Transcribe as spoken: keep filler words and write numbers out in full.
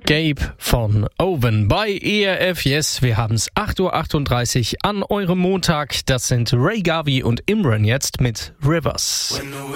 Gabe von Owen bei E R F Yes. Wir haben's acht Uhr achtunddreißig an eurem Montag. Das sind Ray Garvey und Imran jetzt mit Rivers.